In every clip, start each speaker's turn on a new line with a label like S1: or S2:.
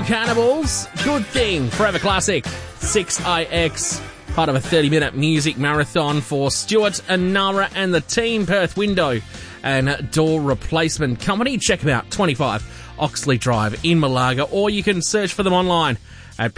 S1: Young Cannibals, Good Thing, Forever Classic, 6IX, part of a 30-minute music marathon for Stuart and Nara and the team, Perth Window and Door Replacement Company. Check them out, 25 Oxley Drive in Malaga, or you can search for them online at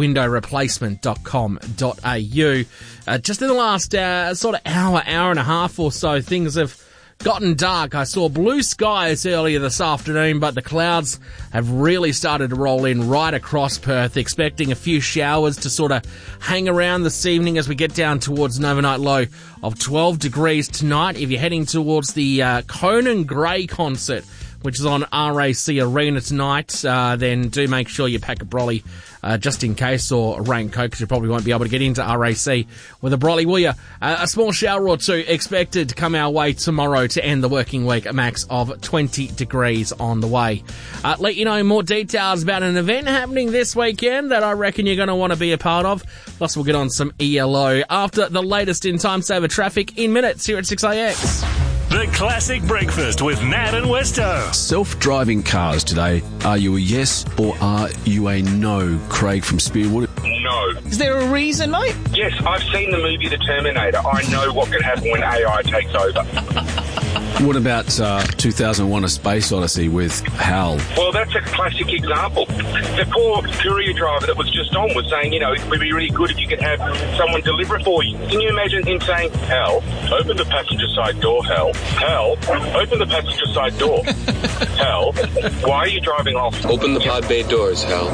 S1: perthwindowreplacement.com.au. Just in the last sort of hour and a half or so, things have gotten dark. I saw blue skies earlier this afternoon, but the clouds have really started to roll in right across Perth, expecting a few showers to sort of hang around this evening as we get down towards an overnight low of 12 degrees tonight. If you're heading towards the Conan Gray concert, which is on RAC Arena tonight, then do make sure you pack a brolly just in case, or a raincoat, because you probably won't be able to get into RAC with a brolly, will you? A small shower or two expected to come our way tomorrow to end the working week, a max of 20 degrees on the way. Let you know more details about an event happening this weekend that I reckon you're going to want to be a part of. Plus, we'll get on some ELO after the latest in time saver traffic in minutes here at 6AX.
S2: The Classic Breakfast with Nat and Westo.
S3: Self-driving cars today. Are you a yes or are you a no, Craig from Spearwood?
S4: No.
S5: Is there a reason, mate?
S4: Yes, I've seen the movie The Terminator. I know what can happen when AI takes over.
S3: What about 2001 A Space Odyssey with Hal?
S4: Well, that's a classic example. The poor courier driver that was just on was saying, it would be really good if you could have someone deliver it for you. Can you imagine him saying, Hal, open the passenger side door, Hal. Hal, open the passenger side door. Hal, why are you driving off?
S6: Open the pod bay doors, Hal.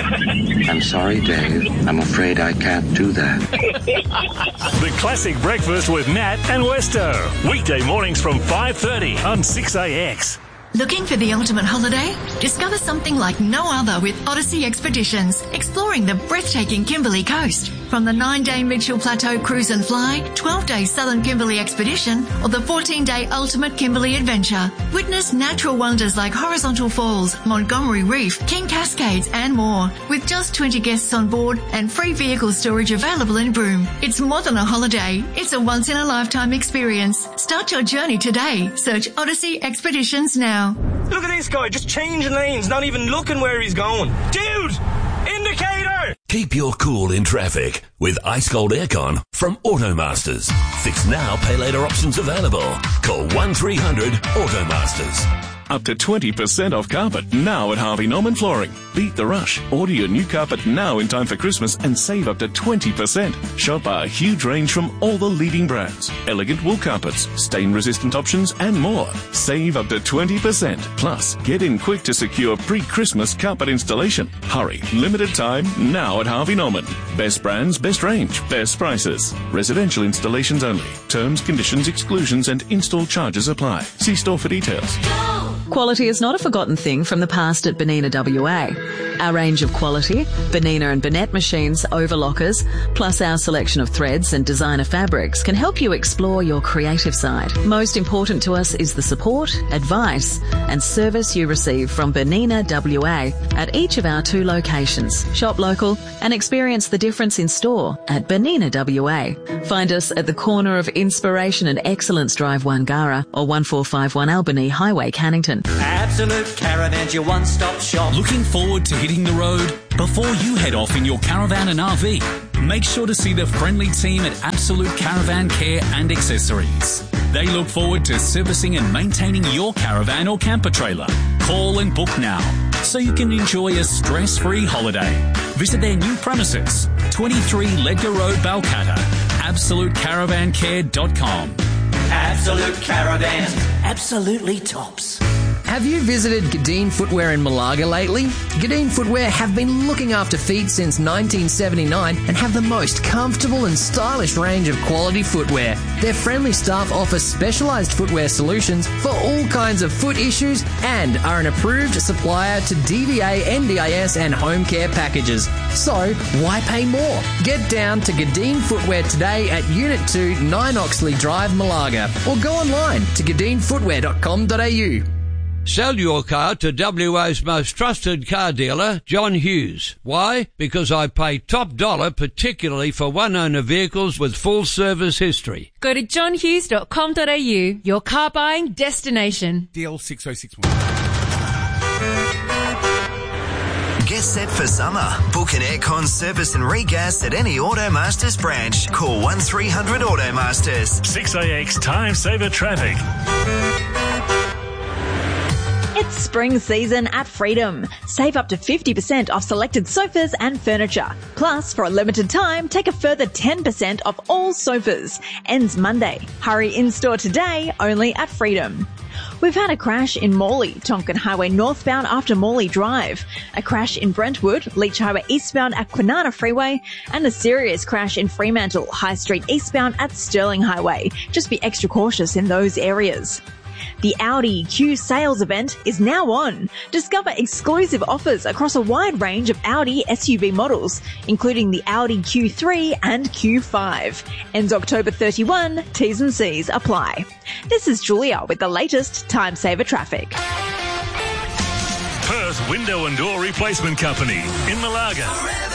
S7: I'm sorry, Dave. I'm afraid I can't do that.
S2: The Classic Breakfast with Nat and Westo. Weekday mornings from 5:30 on 6AX.
S8: Looking for the ultimate holiday? Discover something like no other with Odyssey Expeditions, exploring the breathtaking Kimberley coast. From the 9-day Mitchell Plateau Cruise and Fly, 12-day Southern Kimberley Expedition, or the 14-day Ultimate Kimberley Adventure. Witness natural wonders like Horizontal Falls, Montgomery Reef, King Cascades, and more. With just 20 guests on board and free vehicle storage available in Broome. It's more than a holiday. It's a once-in-a-lifetime experience. Start your journey today. Search Odyssey Expeditions now.
S5: Look at this guy, just changing lanes, not even looking where he's going. Dude! Indicator!
S2: Keep your cool in traffic with Ice Cold Aircon from Automasters. Fix now, pay later options available. Call 1300 Automasters. Up to 20% off carpet now at Harvey Norman Flooring. Beat the rush. Order your new carpet now in time for Christmas and save up to 20%. Shop our huge range from all the leading brands. Elegant wool carpets, stain-resistant options, and more. Save up to 20%. Plus, get in quick to secure pre-Christmas carpet installation. Hurry. Limited time now at Harvey Norman. Best brands, best range, best prices. Residential installations only. Terms, conditions, exclusions, and install charges apply. See store for details.
S9: Quality is not a forgotten thing from the past at Benina WA. Our range of quality, Benina and Bennett machines, overlockers, plus our selection of threads and designer fabrics can help you explore your creative side. Most important to us is the support, advice and service you receive from Benina WA at each of our 2 locations. Shop local and experience the difference in store at Benina WA. Find us at the corner of Inspiration and Excellence Drive, Wangara, or 1451 Albany Highway, Cannington.
S10: Absolute Caravan's your one-stop shop.
S11: Looking forward to hitting the road? Before you head off in your caravan and RV, make sure to see the friendly team at Absolute Caravan Care and Accessories. They look forward to servicing and maintaining your caravan or camper trailer. Call and book now so you can enjoy a stress-free holiday. Visit their new premises, 23 Ledger Road, Balcatta. AbsoluteCaravanCare.com.
S10: Absolute Caravans. Absolutely tops.
S12: Have you visited Gadeen Footwear in Malaga lately? Gadeen Footwear have been looking after feet since 1979 and have the most comfortable and stylish range of quality footwear. Their friendly staff offers specialised footwear solutions for all kinds of foot issues and are an approved supplier to DVA, NDIS and home care packages. So, why pay more? Get down to Gadeen Footwear today at Unit 2, 9 Oxley Drive, Malaga, or go online to gadeenfootwear.com.au.
S13: Sell your car to WA's most trusted car dealer, John Hughes. Why? Because I pay top dollar, particularly for one-owner vehicles with full service history.
S14: Go to johnhughes.com.au, your car buying destination.
S15: DL 6061. Get set for summer. Book an aircon service and regas at any Automasters branch. Call 1300 Automasters.
S16: 6AX Time Saver Traffic.
S17: It's spring season at Freedom. Save up to 50% off selected sofas and furniture. Plus, for a limited time, take a further 10% off all sofas. Ends Monday. Hurry in-store today, only at Freedom. We've had a crash in Morley, Tonkin Highway northbound after Morley Drive, a crash in Brentwood, Leach Highway eastbound at Kwinana Freeway, and a serious crash in Fremantle, High Street eastbound at Stirling Highway. Just be extra cautious in those areas. The Audi Q sales event is now on. Discover exclusive offers across a wide range of Audi SUV models, including the Audi Q3 and Q5. Ends October 31, T's and C's apply. This is Julia with the latest Time Saver Traffic.
S16: Perth Window and Door Replacement Company in Malaga.